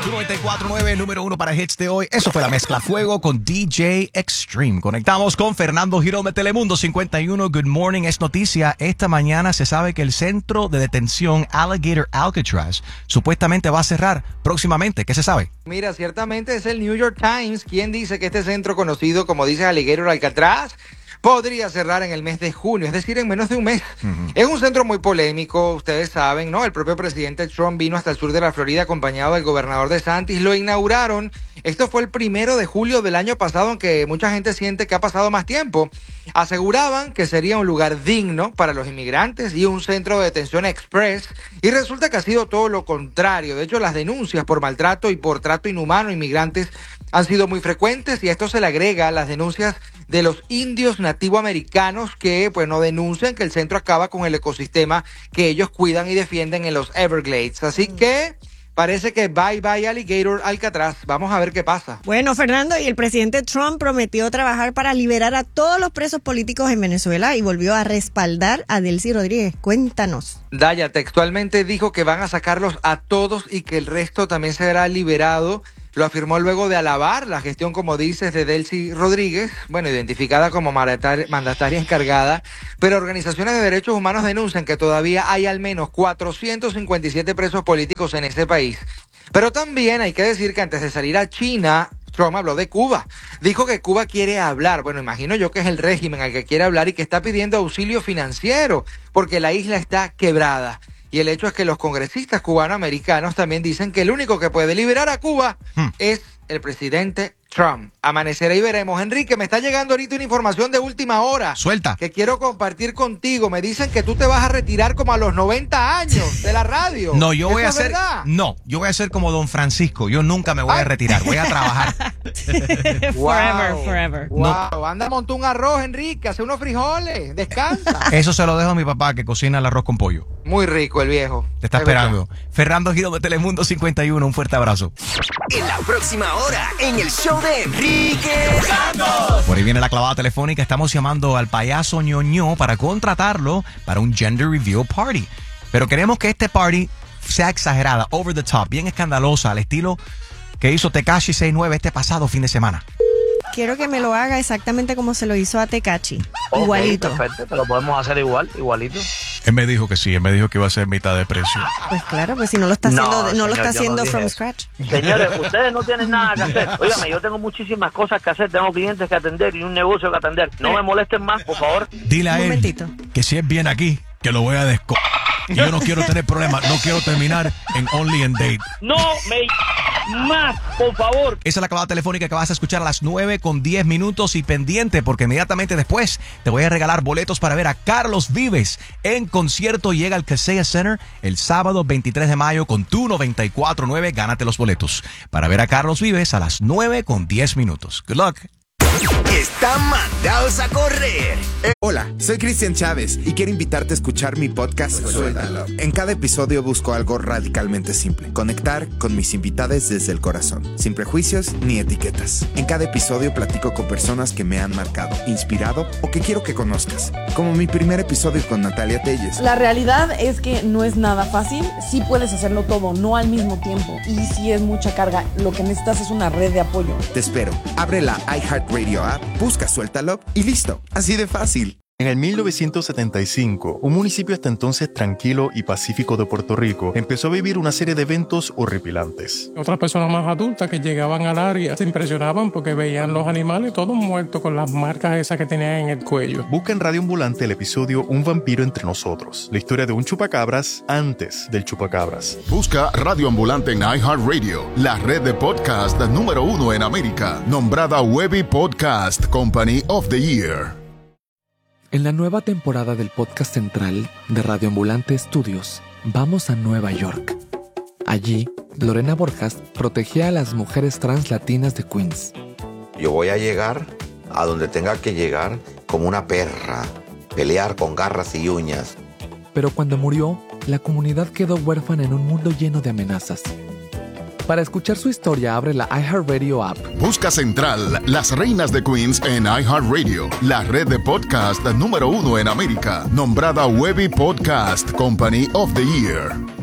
94.9, número 1 para hits de hoy. Eso fue la mezcla fuego con DJ Extreme. Conectamos con Fernando Girón de Telemundo 51. Good morning, es noticia. Esta mañana se sabe que el centro de detención Alligator Alcatraz supuestamente va a cerrar próximamente. ¿Qué se sabe? Mira, ciertamente es el New York Times quien dice que este centro conocido como dice Alligator Alcatraz podría cerrar en el mes de junio, es decir, en menos de un mes. Es un centro muy polémico, ustedes saben, ¿no? El propio presidente Trump vino hasta el sur de la Florida acompañado del gobernador DeSantis, lo inauguraron. Esto fue el 1 de julio del año pasado, aunque mucha gente siente que ha pasado más tiempo. Aseguraban que sería un lugar digno para los inmigrantes y un centro de detención express, y resulta que ha sido todo lo contrario. De hecho, las denuncias por maltrato y por trato inhumano a inmigrantes han sido muy frecuentes, y a esto se le agrega las denuncias de los indios nativoamericanos que pues no denuncian que el centro acaba con el ecosistema que ellos cuidan y defienden en los Everglades. Así que parece que bye bye Alligator Alcatraz. Vamos a ver qué pasa. Bueno, Fernando, y el presidente Trump prometió trabajar para liberar a todos los presos políticos en Venezuela y volvió a respaldar a Delcy Rodríguez. Cuéntanos. Daya textualmente dijo que van a sacarlos a todos y que el resto también será liberado. Lo afirmó luego de alabar la gestión, como dices, de Delcy Rodríguez, bueno, identificada como mandataria encargada, pero organizaciones de derechos humanos denuncian que todavía hay al menos 457 presos políticos en ese país. Pero también hay que decir que antes de salir a China, Trump habló de Cuba. Dijo que Cuba quiere hablar. Bueno, imagino yo que es el régimen al que quiere hablar y que está pidiendo auxilio financiero porque la isla está quebrada. Y el hecho es que los congresistas cubanoamericanos también dicen que el único que puede liberar a Cuba es el presidente Trump. Amanecerá y veremos. Enrique, me está llegando ahorita una información de última hora. Suelta. Que quiero compartir contigo. Me dicen que tú te vas a retirar como a los 90 años de la radio. No, yo voy a ¿Eso es hacer. verdad? No, yo voy a ser como Don Francisco. Yo nunca me voy a retirar. Voy a trabajar. Forever. Wow, anda, montó un arroz, Enrique. Hace unos frijoles. Descansa. Eso se lo dejo a mi papá que cocina el arroz con pollo. Muy rico el viejo. Te está esperando. Fernando Girón de Telemundo 51. Un fuerte abrazo. En la próxima hora, en el show de Enrique Santos. Por ahí viene la clavada telefónica. Estamos llamando al payaso ñoño para contratarlo para un gender reveal party. Pero queremos que este party sea exagerada, over the top, bien escandalosa, al estilo que hizo Tekashi 69 este pasado fin de semana. Quiero que me lo haga exactamente como se lo hizo a Tekashi. Okay, igualito. Perfecto, te lo podemos hacer igualito. Él me dijo que sí, él me dijo que iba a ser mitad de precio. Pues claro, pues si no lo está haciendo, no señor, lo está yo haciendo dije from eso. scratch. Señores, ustedes no tienen nada que hacer. Óigame, yo tengo muchísimas cosas que hacer, tengo clientes que atender y un negocio que atender. No me molesten más, por favor. Dile a Un él momentito. que si es bien aquí, que lo voy a Y yo no quiero tener problemas, no quiero terminar en Only and Date. No me más, por favor. Esa es la clavada telefónica que vas a escuchar a las 9:10 y pendiente porque inmediatamente después te voy a regalar boletos para ver a Carlos Vives en concierto. Llega al Kaseya Center el sábado 23 de mayo con tu 94.9. Gánate los boletos para ver a Carlos Vives a las 9:10. Good luck. Están mandados a correr. Hola, soy Cristian Chávez y quiero invitarte a escuchar mi podcast Suéltalo. En cada episodio busco algo radicalmente simple: conectar con mis invitados desde el corazón, sin prejuicios ni etiquetas. En cada episodio platico con personas que me han marcado, inspirado o que quiero que conozcas, como mi primer episodio con Natalia Telles. La realidad es que no es nada fácil. Sí puedes hacerlo todo, no al mismo tiempo, y sí es mucha carga. Lo que necesitas es una red de apoyo. Te espero. Abre la iHeartRadio app, busca Suéltalo y listo. Así de fácil. En el 1975, un municipio hasta entonces tranquilo y pacífico de Puerto Rico empezó a vivir una serie de eventos horripilantes. Otras personas más adultas que llegaban al área se impresionaban porque veían los animales todos muertos con las marcas esas que tenían en el cuello. Busca en Radio Ambulante el episodio Un vampiro entre nosotros, la historia de un chupacabras antes del chupacabras. Busca Radio Ambulante en iHeartRadio, la red de podcast número 1 en América, nombrada Webby Podcast Company of the Year. En la nueva temporada del podcast central de Radio Ambulante Studios, vamos a Nueva York. Allí, Lorena Borjas protegía a las mujeres trans latinas de Queens. Yo voy a llegar a donde tenga que llegar como una perra, pelear con garras y uñas. Pero cuando murió, la comunidad quedó huérfana en un mundo lleno de amenazas. Para escuchar su historia, abre la iHeartRadio app. Busca Central, las reinas de Queens en iHeartRadio, la red de podcast número 1 en América, nombrada Webby Podcast Company of the Year.